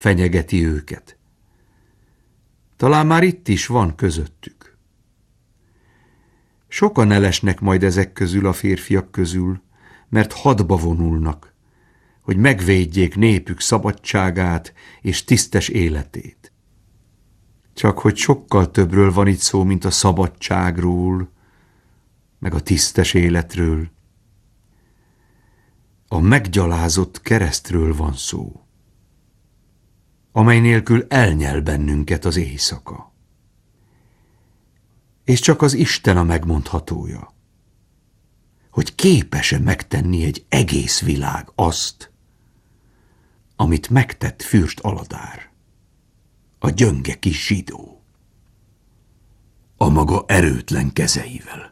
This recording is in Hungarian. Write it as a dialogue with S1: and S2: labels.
S1: fenyegeti őket. Talán már itt is van közöttük. Sokan elesnek majd ezek közül a férfiak közül, mert hadba vonulnak, hogy megvédjék népük szabadságát és tisztes életét. Csak hogy sokkal többről van itt szó, mint a szabadságról, meg a tisztes életről. A meggyalázott keresztről van szó, amely nélkül elnyel bennünket az éjszaka. És csak az Isten a megmondhatója, hogy képes-e megtenni egy egész világ azt, amit megtett fürst Aladár, a gyönge kis zsidó, a maga erőtlen kezeivel.